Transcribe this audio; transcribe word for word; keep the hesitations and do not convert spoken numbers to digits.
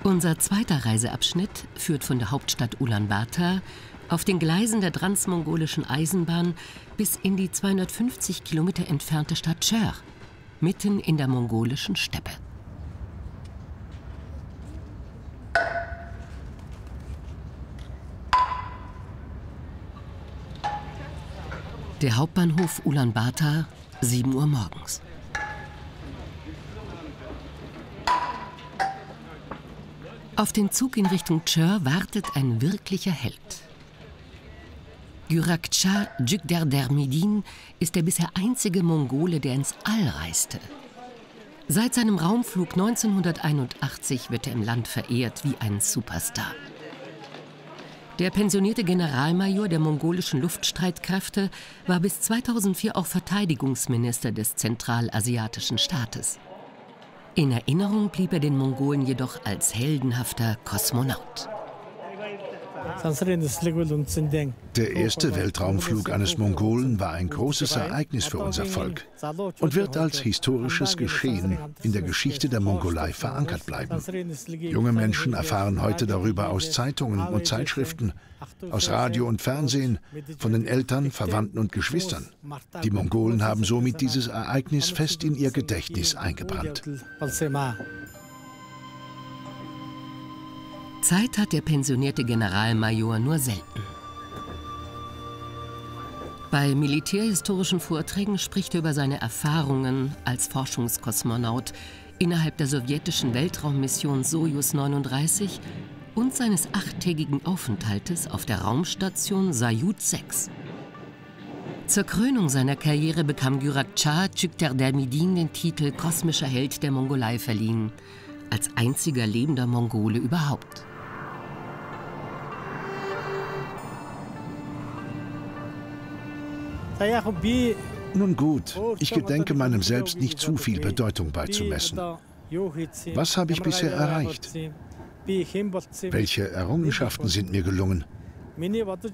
Unser zweiter Reiseabschnitt führt von der Hauptstadt Ulaanbaatar auf den Gleisen der transmongolischen Eisenbahn bis in die zweihundertfünfzig Kilometer entfernte Stadt Chör, mitten in der mongolischen Steppe. Der Hauptbahnhof Ulaanbaatar, sieben Uhr morgens. Auf den Zug in Richtung Chör wartet ein wirklicher Held. Gyuragcha Jügderdermidin ist der bisher einzige Mongole, der ins All reiste. Seit seinem Raumflug neunzehnhunderteinundachtzig wird er im Land verehrt wie ein Superstar. Der pensionierte Generalmajor der mongolischen Luftstreitkräfte war bis zweitausendvier auch Verteidigungsminister des zentralasiatischen Staates. In Erinnerung blieb er den Mongolen jedoch als heldenhafter Kosmonaut. Der erste Weltraumflug eines Mongolen war ein großes Ereignis für unser Volk und wird als historisches Geschehen in der Geschichte der Mongolei verankert bleiben. Junge Menschen erfahren heute darüber aus Zeitungen und Zeitschriften, aus Radio und Fernsehen, von den Eltern, Verwandten und Geschwistern. Die Mongolen haben somit dieses Ereignis fest in ihr Gedächtnis eingebrannt. Zeit hat der pensionierte Generalmajor nur selten. Bei militärhistorischen Vorträgen spricht er über seine Erfahrungen als Forschungskosmonaut innerhalb der sowjetischen Weltraummission Sojus neununddreißig und seines achttägigen Aufenthaltes auf der Raumstation Saljut sechs. Zur Krönung seiner Karriere bekam Gyuragcha Jügderdermidin den Titel Kosmischer Held der Mongolei verliehen, als einziger lebender Mongole überhaupt. Nun gut, ich gedenke meinem Selbst nicht zu viel Bedeutung beizumessen. Was habe ich bisher erreicht? Welche Errungenschaften sind mir gelungen?